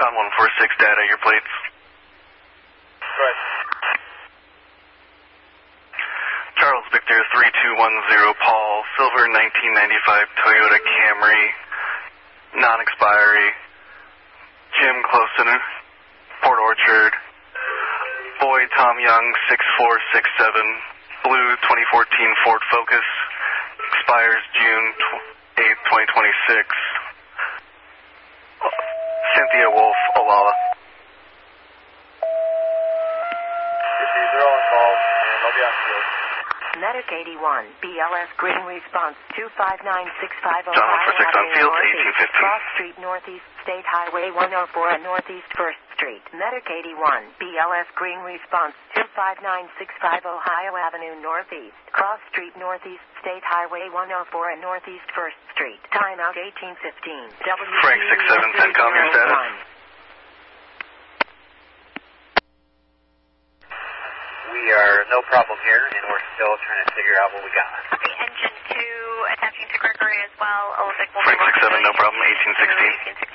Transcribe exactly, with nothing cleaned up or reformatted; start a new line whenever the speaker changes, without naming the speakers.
John one four six data, your plates.
Right.
Charles Victor three two one zero, Paul, silver nineteen ninety-five Toyota Camry, non-expiry. Jim Closen, Port Orchard. Boy Tom Young six four six seven, blue twenty fourteen Ford Focus, expires June eighth, twenty twenty-six. Cynthia Wolf, Olala.
Received, they're all involved, and they'll be on field.
Medic eighty-one, B L S Green Response two five nine six five zero.
John one four six on field, eighteen fifteen.
Cross Street Northeast, State Highway one oh four and Northeast first Street. Medic eighty-one, B L S Green Response two five nine six five Ohio Avenue Northeast. Cross Street Northeast, State Highway one oh four and Northeast first Street. Timeout eighteen fifteen. W
Frank six seven, CENTCOM, your status?
We are no problem here, and we're still trying to figure out what we got.
Okay, engine two attaching to Gregory as well. Olympic will
Frank six seven, no problem, eighteen sixteen.